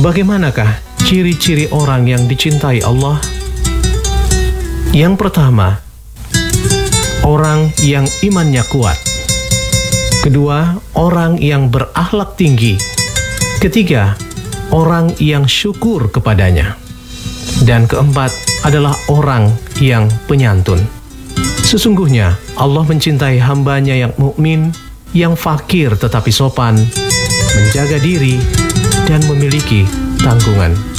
Bagaimanakah ciri-ciri orang yang dicintai Allah? Yang pertama, orang yang imannya kuat. Kedua, orang yang berakhlak tinggi. Ketiga, orang yang syukur kepadanya. Dan keempat adalah orang yang penyantun. Sesungguhnya Allah mencintai hambanya yang mukmin, yang fakir tetapi sopan, menjaga diri, dan memiliki tanggungan.